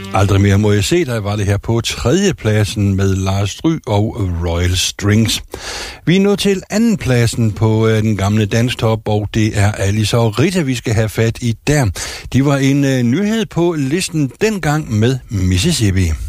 Aldrig mere må jeg se dig, var det her på 3. pladsen med Lars Stryg og Royal Strings. Vi er nået til 2. pladsen på den gamle danstop, og det er Alice og Rita, vi skal have fat i der. De var en nyhed på listen dengang med Mississippi.